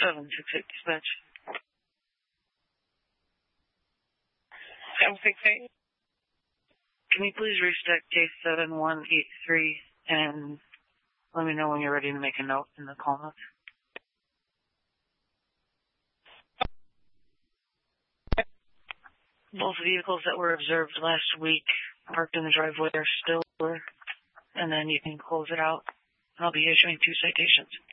768 dispatch. 768. Can you please restart case 7183 and let me know when you're ready to make a note in the call notes? Both vehicles that were observed last week parked in the driveway are still there, and then you can close it out. I'll be issuing 2 citations.